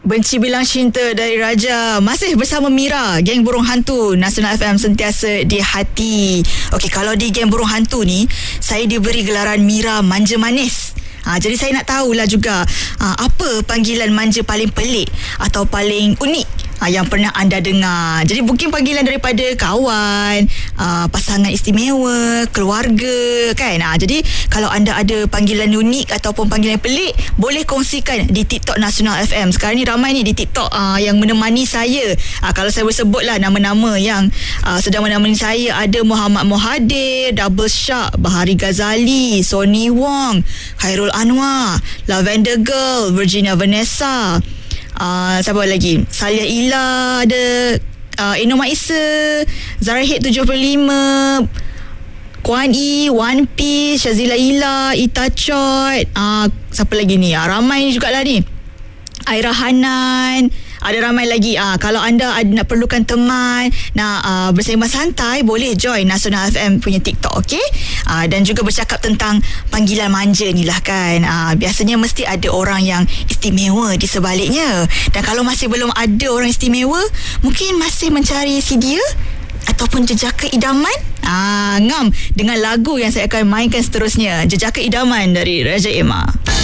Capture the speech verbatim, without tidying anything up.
Benci Bilang Cinta dari Raja. Masih bersama Mira, Geng Burung Hantu Nasional F M, sentiasa di hati. Okey, kalau di Geng Burung Hantu ni, saya diberi gelaran Mira Manja Manis. Ha, jadi saya nak tahulah juga ha, apa panggilan manja paling pelik atau paling unik ha, yang pernah anda dengar. Jadi mungkin panggilan daripada kawan, ha, pasangan istimewa, keluarga kan. Ha, jadi kalau anda ada panggilan unik ataupun panggilan pelik, boleh kongsikan di TikTok Nasional F M. Sekarang ni ramai ni di TikTok ha, yang menemani saya. Ha, kalau saya bersebutlah nama-nama yang ha, sedang menemani saya, ada Muhammad Mohadir, Double Shark, Bahari Ghazali, Sonny Wong, Khairul Anwar, Lavender Girl, Virginia Vanessa, uh, siapa lagi? Salia Ila, ada uh, Inoma Isa, Zarahid tujuh puluh lima, Kuan E, One Piece, Shazila Ila, Ita Chot, uh, siapa lagi ni? Uh, ramai jugalah ni. Aira Hanan, ada ramai lagi. Ah, kalau anda ada nak perlukan teman, nak uh, bersembang santai, boleh join Nasional F M punya TikTok, okey? Ah, dan juga bercakap tentang panggilan manja ni lah kan. Ah, biasanya mesti ada orang yang istimewa di sebaliknya. Dan kalau masih belum ada orang istimewa, mungkin masih mencari si dia ataupun jejaka idaman. Ah, ngam dengan lagu yang saya akan mainkan seterusnya, Jejaka Idaman dari Raja Emma.